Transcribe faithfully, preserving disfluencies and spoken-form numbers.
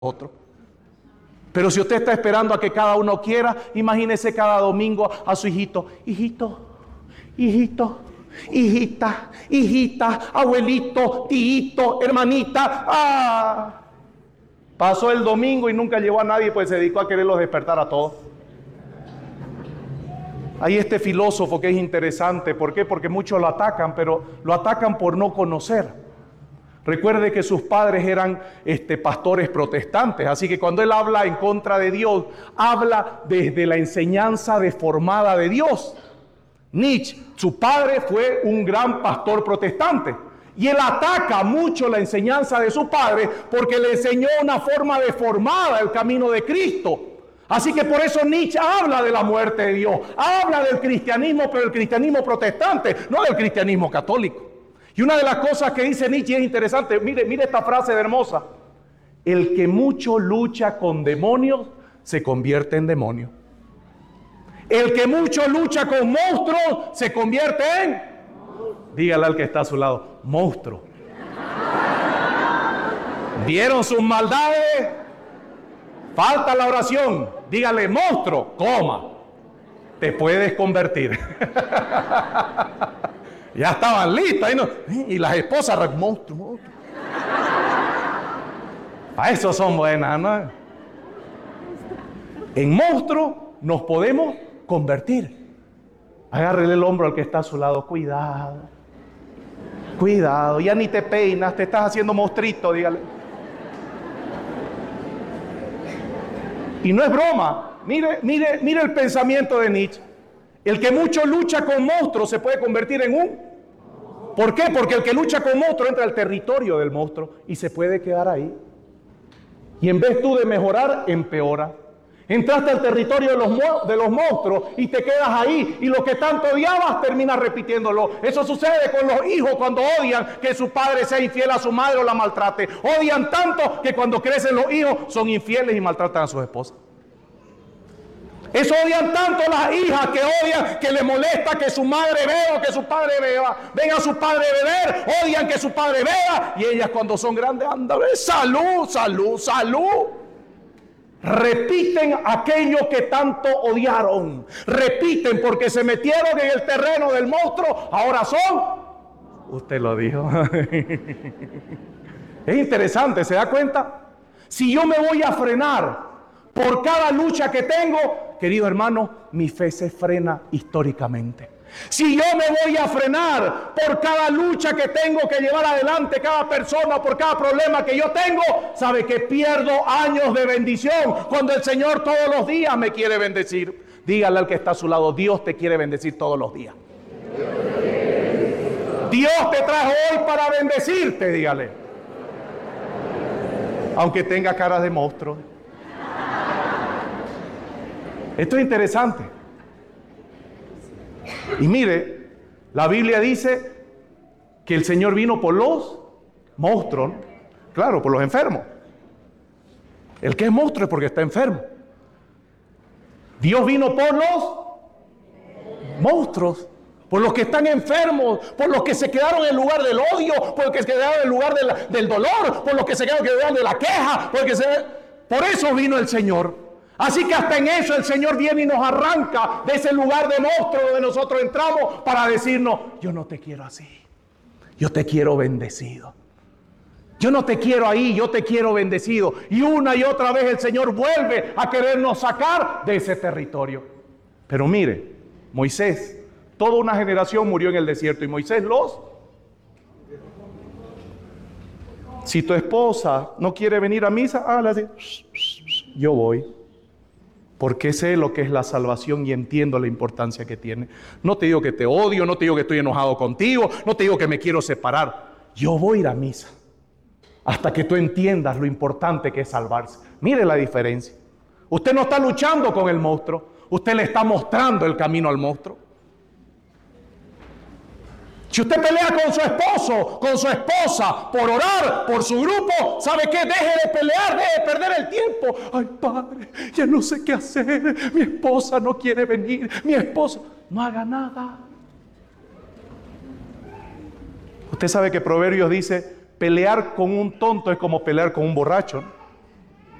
otro. Pero si usted está esperando a que cada uno quiera, imagínese cada domingo a su hijito, hijito, hijito, hijita, hijita, abuelito, tito, hermanita. ¡Ah! Pasó el domingo y nunca llevó a nadie, pues se dedicó a quererlos despertar a todos. Hay este filósofo que es interesante. ¿Por qué? Porque muchos lo atacan, pero lo atacan por no conocer. Recuerde que sus padres eran este, pastores protestantes, así que cuando él habla en contra de Dios, habla desde la enseñanza deformada de Dios. Nietzsche, su padre fue un gran pastor protestante, y él ataca mucho la enseñanza de su padre porque le enseñó una forma deformada el camino de Cristo. Así que por eso Nietzsche habla de la muerte de Dios, habla del cristianismo, pero el cristianismo protestante, no del cristianismo católico. Y una de las cosas que dice Nietzsche es interesante. Mire, mire esta frase hermosa. El que mucho lucha con demonios se convierte en demonio. El que mucho lucha con monstruos se convierte en... Dígale al que está a su lado, monstruo. ¿Vieron sus maldades? Falta la oración. Dígale, monstruo, coma. Te puedes convertir. Ya estaban listas. Y, no, y las esposas, monstruo, monstruo. Para eso son buenas, ¿no? En monstruo nos podemos convertir. Agárrele el hombro al que está a su lado. Cuidado. Cuidado. Ya ni te peinas, te estás haciendo monstruito, dígale. Y no es broma. Mire, mire, mire el pensamiento de Nietzsche. El que mucho lucha con monstruos se puede convertir en un... ¿Por qué? Porque el que lucha con monstruos entra al territorio del monstruo y se puede quedar ahí. Y en vez tú de mejorar, empeora. Entraste al territorio de los, de los monstruos y te quedas ahí. Y lo que tanto odiabas, terminas repitiéndolo. Eso sucede con los hijos cuando odian que su padre sea infiel a su madre o la maltrate. Odian tanto que cuando crecen los hijos son infieles y maltratan a sus esposas. Eso odian tanto las hijas que odian, que les molesta que su madre beba o que su padre beba. Ven a su padre beber, odian que su padre beba. Y ellas cuando son grandes andan, salud, salud, salud. Repiten aquello que tanto odiaron. Repiten porque se metieron en el terreno del monstruo. Ahora son... Usted lo dijo. Es interesante, ¿se da cuenta? Si yo me voy a frenar por cada lucha que tengo, querido hermano, mi fe se frena históricamente. Si yo me voy a frenar por cada lucha que tengo que llevar adelante, cada persona, por cada problema que yo tengo, sabe que pierdo años de bendición cuando el Señor todos los días me quiere bendecir. Dígale al que está a su lado, Dios te quiere bendecir todos los días. Dios te trajo hoy para bendecirte, dígale. Aunque tenga caras de monstruo. Esto es interesante. Y mire, la Biblia dice que el Señor vino por los monstruos, claro, por los enfermos. El que es monstruo es porque está enfermo. Dios vino por los monstruos, por los que están enfermos, por los que se quedaron en el lugar del odio, por los que se quedaron en el lugar de la, del dolor, por los que se quedaron en el lugar de la queja, porque se, por eso vino el Señor. Así que hasta en eso el Señor viene y nos arranca de ese lugar de monstruo donde nosotros entramos para decirnos, yo no te quiero así, yo te quiero bendecido. Yo no te quiero ahí, yo te quiero bendecido. Y una y otra vez el Señor vuelve a querernos sacar de ese territorio. Pero mire, Moisés, toda una generación murió en el desierto y Moisés los... Si tu esposa no quiere venir a misa, hágale así, yo voy. Porque sé lo que es la salvación y entiendo la importancia que tiene. No te digo que te odio, no te digo que estoy enojado contigo, no te digo que me quiero separar. Yo voy a ir a misa hasta que tú entiendas lo importante que es salvarse. Mire la diferencia. Usted no está luchando con el monstruo, usted le está mostrando el camino al monstruo. Si usted pelea con su esposo, con su esposa, por orar, por su grupo, ¿sabe qué? Deje de pelear, deje de perder el tiempo. Ay, padre, ya no sé qué hacer. Mi esposa no quiere venir. Mi esposa, no haga nada. Usted sabe que Proverbios dice, pelear con un tonto es como pelear con un borracho, ¿no?